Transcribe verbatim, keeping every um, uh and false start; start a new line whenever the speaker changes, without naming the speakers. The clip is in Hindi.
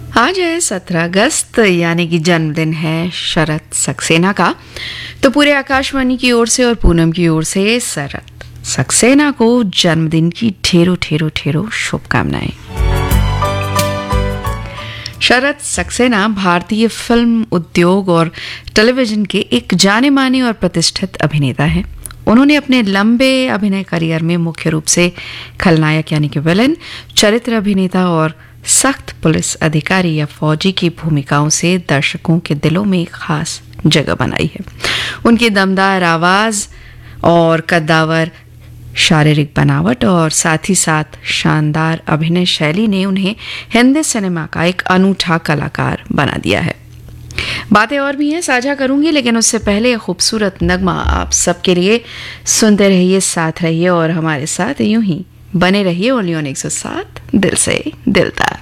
आज है सत्रह अगस्त, यानी कि जन्मदिन है शरत सक्सेना का। तो पूरे आकाशवाणी की ओर से और पूनम की ओर से शरत सक्सेना को जन्मदिन की ढेरों ढेरों ढेरों शुभकामनाएं। शरत सक्सेना भारतीय फिल्म उद्योग और टेलीविजन के एक जाने माने और प्रतिष्ठित अभिनेता हैं। उन्होंने अपने लंबे अभिनय करियर में मुख्य रूप से खलनायक यानी कि विलेन, चरित्र अभिनेता और सख्त पुलिस अधिकारी या फौजी की भूमिकाओं से दर्शकों के दिलों में एक खास जगह बनाई है। उनकी दमदार आवाज और कद्दावर शारीरिक बनावट और साथ ही साथ शानदार अभिनय शैली ने उन्हें हिंदी सिनेमा का एक अनूठा कलाकार बना दिया है। बातें और भी हैं, साझा करूंगी, लेकिन उससे पहले एक खूबसूरत नगमा आप सबके लिए। सुनते रहिए, साथ रहिए और हमारे साथ यूं ही बने रहिए। ओनली ऑन एक सौ सात दिल से दिल तक।